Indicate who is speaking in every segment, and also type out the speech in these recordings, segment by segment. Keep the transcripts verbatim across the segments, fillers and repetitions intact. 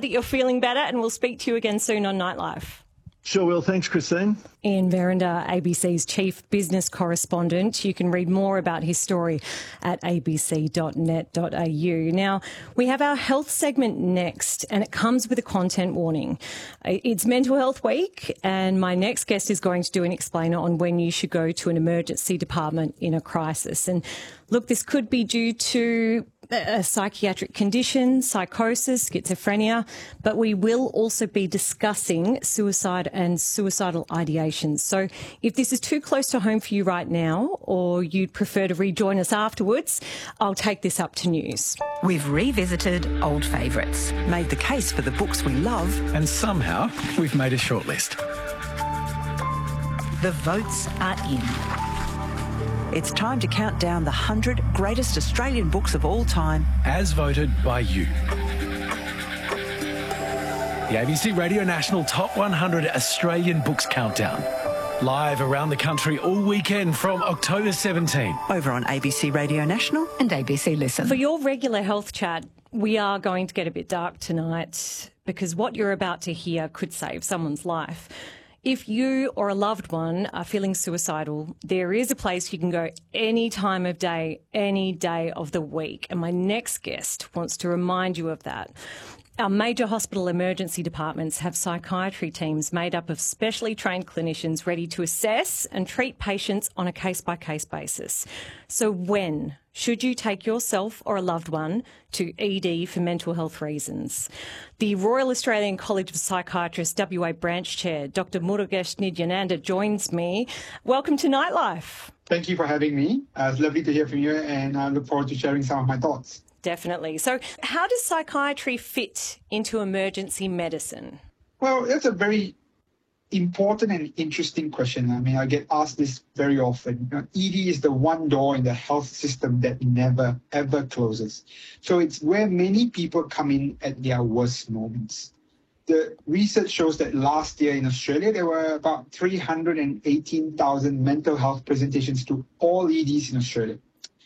Speaker 1: that you're feeling better, and we'll speak to you again soon on Nightlife.
Speaker 2: Sure will. Thanks, Christine.
Speaker 1: Ian Verinder, A B C's chief business correspondent. You can read more about his story at a b c dot net dot a u. Now, we have our health segment next, and it comes with a content warning. It's Mental Health Week, and my next guest is going to do an explainer on when you should go to an emergency department in a crisis. And look, this could be due to a psychiatric condition, psychosis, schizophrenia, but we will also be discussing suicide and suicidal ideations. So if this is too close to home for you right now, or you'd prefer to rejoin us afterwards, I'll take this up to news.
Speaker 3: We've revisited old favourites, made the case for the books we love,
Speaker 4: and somehow we've made a shortlist.
Speaker 3: The votes are in. It's time to count down the one hundred greatest Australian books of all time.
Speaker 4: As voted by you. The A B C Radio National Top one hundred Australian Books Countdown. Live around the country all weekend from October seventeenth.
Speaker 3: Over on A B C Radio National and A B C Listen.
Speaker 1: For your regular health chat, we are going to get a bit dark tonight because what you're about to hear could save someone's life. If you or a loved one are feeling suicidal, there is a place you can go any time of day, any day of the week. And my next guest wants to remind you of that. Our major hospital emergency departments have psychiatry teams made up of specially trained clinicians ready to assess and treat patients on a case-by-case basis. So when should you take yourself or a loved one to E D for mental health reasons? The Royal Australian College of Psychiatrists W A Branch Chair, Doctor Murugesh Nidyananda, joins me. Welcome to Nightlife.
Speaker 5: Thank you for having me. Uh, it's lovely to hear from you, and I look forward to sharing some of my thoughts.
Speaker 1: Definitely. So how does psychiatry fit into emergency medicine?
Speaker 5: Well, that's a very important and interesting question. I mean, I get asked this very often. You know, E D is the one door in the health system that never, ever closes. So it's where many people come in at their worst moments. The research shows that last year in Australia, there were about three hundred eighteen thousand mental health presentations to all E Ds in Australia.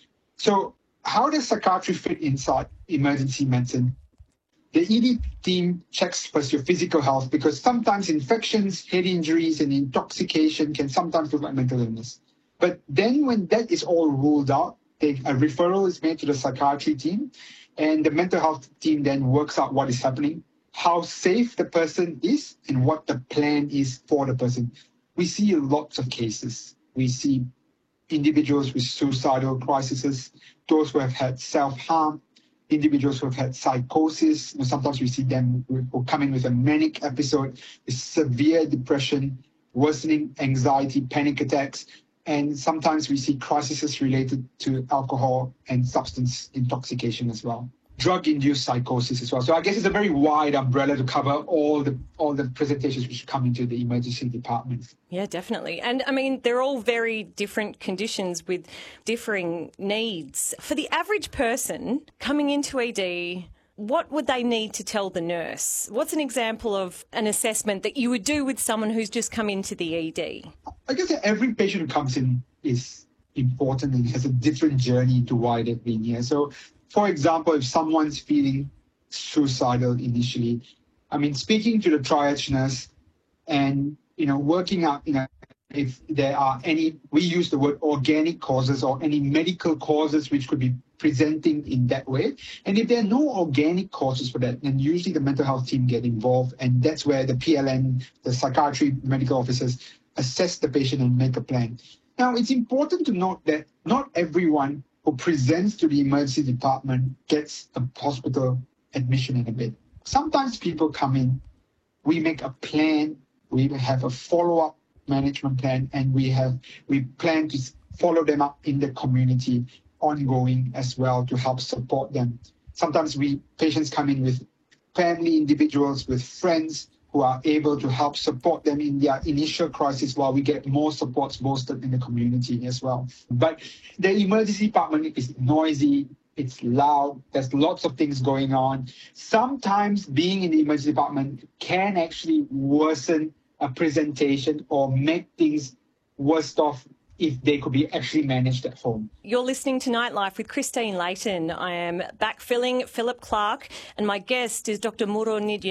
Speaker 5: So how does psychiatry fit inside emergency medicine? The E D team checks first your physical health because sometimes infections, head injuries, and intoxication can sometimes look like mental illness. But then when that is all ruled out, they, a referral is made to the psychiatry team, and the mental health team then works out what is happening, how safe the person is, and what the plan is for the person. We see lots of cases. We see individuals with suicidal crises, those who have had self-harm, individuals who have had psychosis. You know, sometimes we see them who come in with a manic episode, with severe depression, worsening anxiety, panic attacks, and sometimes we see crises related to alcohol and substance intoxication as well. Drug-induced psychosis as well. So I guess it's a very wide umbrella to cover all the all the presentations which come into the emergency department.
Speaker 1: Yeah, definitely. And I mean, they're all very different conditions with differing needs. For the average person coming into E D, what would they need to tell the nurse? What's an example of an assessment that you would do with someone who's just come into the E D?
Speaker 5: I guess that every patient who comes in is important and has a different journey to why they've been here. So, for example, if someone's feeling suicidal initially, I mean, speaking to the triage nurse and, you know, working out, you know, if there are any, we use the word organic causes or any medical causes which could be presenting in that way. And if there are no organic causes for that, then usually the mental health team get involved. And that's where the P L N, the psychiatry medical officers, assess the patient and make a plan. Now, it's important to note that not everyone who presents to the emergency department gets a hospital admission in a bed. Sometimes people come in, we make a plan, we have a follow-up management plan, and we have we plan to follow them up in the community ongoing as well to help support them. Sometimes we patients come in with family individuals, with friends who are able to help support them in their initial crisis while we get more supports bolstered in the community as well. But the emergency department is noisy, it's loud, there's lots of things going on. Sometimes being in the emergency department can actually worsen a presentation or make things worse off if they could be actually managed at home.
Speaker 1: You're listening to Nightlife with Christine Layton. I am backfilling Philip Clark, and my guest is Doctor Muro Nidyananda.